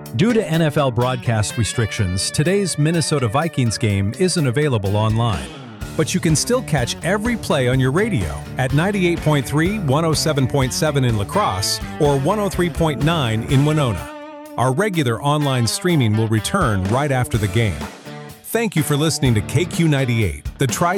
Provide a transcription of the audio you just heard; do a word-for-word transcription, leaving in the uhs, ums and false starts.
Due to N F L broadcast restrictions, today's Minnesota Vikings game isn't available online. But you can still catch every play on your radio at ninety-eight point three, one oh seven point seven in La Crosse or one oh three point nine in Winona. Our regular online streaming will return right after the game. Thank you for listening to K Q ninety-eight, the Tri